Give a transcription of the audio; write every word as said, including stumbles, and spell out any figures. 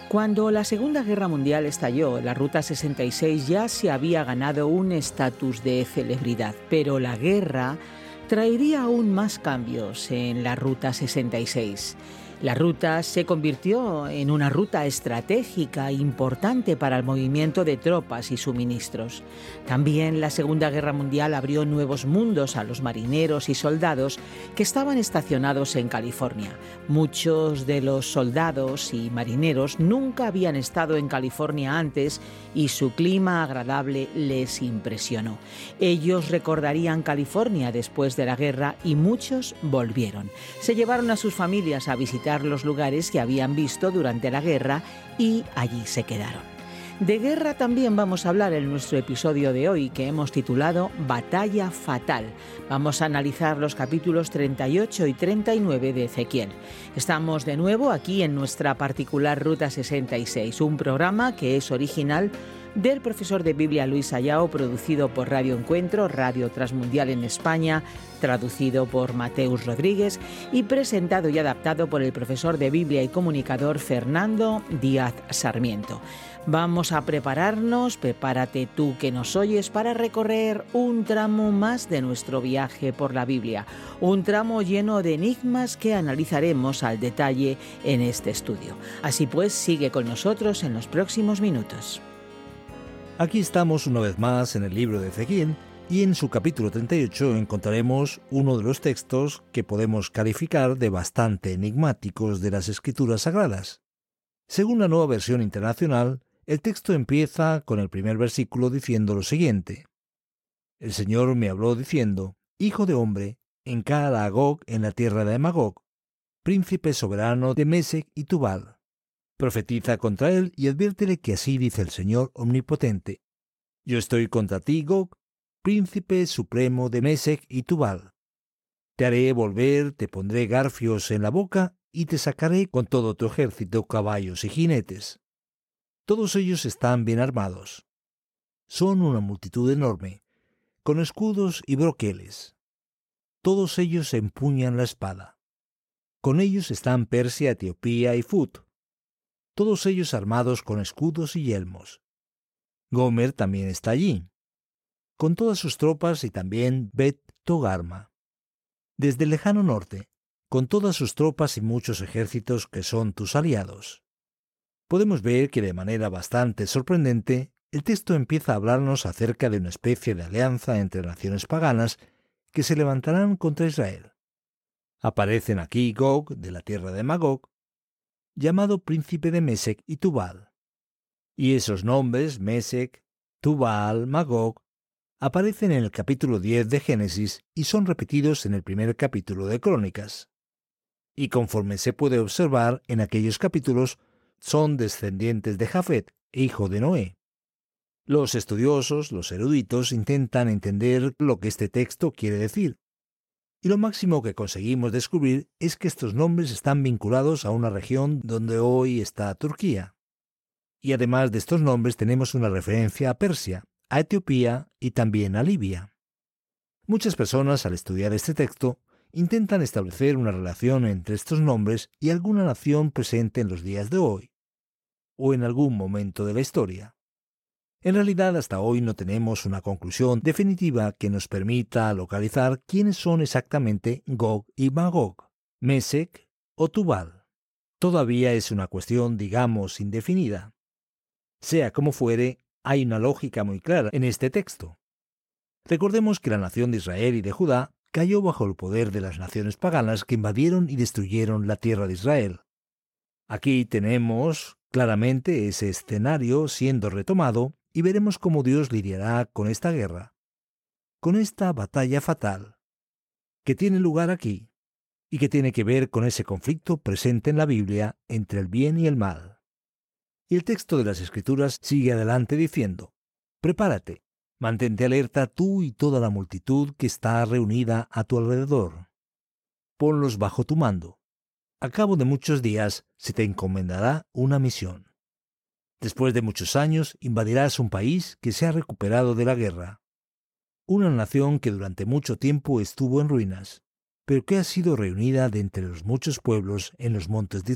Cuando la Segunda Guerra Mundial estalló, la Ruta sesenta y seis ya se había ganado un estatus de celebridad, pero la guerra traería aún más cambios en la Ruta sesenta y seis. La ruta se convirtió en una ruta estratégica importante para el movimiento de tropas y suministros. También la Segunda Guerra Mundial abrió nuevos mundos a los marineros y soldados que estaban estacionados en California. Muchos de los soldados y marineros nunca habían estado en California antes y su clima agradable les impresionó. Ellos recordarían California después de la guerra y muchos volvieron. Se llevaron a sus familias a visitar los lugares que habían visto durante la guerra y allí se quedaron. De guerra también vamos a hablar en nuestro episodio de hoy, que hemos titulado Batalla Fatal. Vamos a analizar los capítulos treinta y ocho y treinta y nueve de Ezequiel. Estamos de nuevo aquí en nuestra particular Ruta sesenta y seis, un programa que es original del profesor de Biblia Luis Ayao, producido por Radio Encuentro, Radio Transmundial en España, traducido por Mateus Rodríguez y presentado y adaptado por el profesor de Biblia y comunicador Fernando Díaz Sarmiento. Vamos a prepararnos, prepárate tú que nos oyes, para recorrer un tramo más de nuestro viaje por la Biblia, un tramo lleno de enigmas que analizaremos al detalle en este estudio. Así pues, sigue con nosotros en los próximos minutos. Aquí estamos una vez más en el libro de Ezequiel y en su capítulo treinta y ocho encontraremos uno de los textos que podemos calificar de bastante enigmáticos de las Escrituras Sagradas. Según la Nueva Versión Internacional, el texto empieza con el primer versículo diciendo lo siguiente: El Señor me habló diciendo: Hijo de hombre, encara a Gog en la tierra de Magog, príncipe soberano de Mesec y Tubal. Profetiza contra él y adviértele que así dice el Señor Omnipotente: Yo estoy contra ti, Gog, príncipe supremo de Mesec y Tubal. Te haré volver, te pondré garfios en la boca y te sacaré con todo tu ejército, caballos y jinetes. Todos ellos están bien armados. Son una multitud enorme, con escudos y broqueles. Todos ellos empuñan la espada. Con ellos están Persia, Etiopía y Fut. Todos ellos armados con escudos y yelmos. Gomer también está allí, con todas sus tropas, y también Bet Togarma, desde el lejano norte, con todas sus tropas y muchos ejércitos que son tus aliados. Podemos ver que de manera bastante sorprendente, el texto empieza a hablarnos acerca de una especie de alianza entre naciones paganas que se levantarán contra Israel. Aparecen aquí Gog, de la tierra de Magog, llamado príncipe de Mesec y Tubal. Y esos nombres, Mesec, Tubal, Magog, aparecen en el capítulo diez de Génesis y son repetidos en el primer capítulo de Crónicas. Y conforme se puede observar en aquellos capítulos, son descendientes de Jafet, hijo de Noé. Los estudiosos, los eruditos, intentan entender lo que este texto quiere decir. Y lo máximo que conseguimos descubrir es que estos nombres están vinculados a una región donde hoy está Turquía. Y además de estos nombres tenemos una referencia a Persia, a Etiopía y también a Libia. Muchas personas, al estudiar este texto, intentan establecer una relación entre estos nombres y alguna nación presente en los días de hoy, o en algún momento de la historia. En realidad, hasta hoy no tenemos una conclusión definitiva que nos permita localizar quiénes son exactamente Gog y Magog, Mesec o Tubal. Todavía es una cuestión, digamos, indefinida. Sea como fuere, hay una lógica muy clara en este texto. Recordemos que la nación de Israel y de Judá cayó bajo el poder de las naciones paganas que invadieron y destruyeron la tierra de Israel. Aquí tenemos claramente ese escenario siendo retomado y veremos cómo Dios lidiará con esta guerra, con esta batalla fatal, que tiene lugar aquí y que tiene que ver con ese conflicto presente en la Biblia entre el bien y el mal. Y el texto de las Escrituras sigue adelante diciendo: Prepárate, mantente alerta tú y toda la multitud que está reunida a tu alrededor. Ponlos bajo tu mando. A cabo de muchos días se te encomendará una misión. Después de muchos años invadirás un país que se ha recuperado de la guerra, una nación que durante mucho tiempo estuvo en ruinas, pero que ha sido reunida de entre los muchos pueblos en los montes de